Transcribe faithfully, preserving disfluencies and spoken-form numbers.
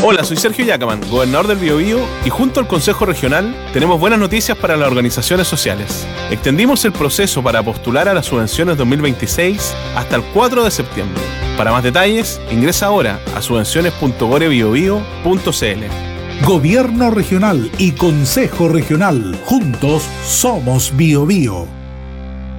Hola, soy Sergio Yacaman, gobernador del Biobío, y junto al Consejo Regional tenemos buenas noticias para las organizaciones sociales. Extendimos el proceso para postular a las subvenciones dos mil veintiséis hasta el cuatro de septiembre. Para más detalles, ingresa ahora a subvenciones punto gorebiobío punto cl. Gobierno Regional y Consejo Regional, juntos somos Biobío.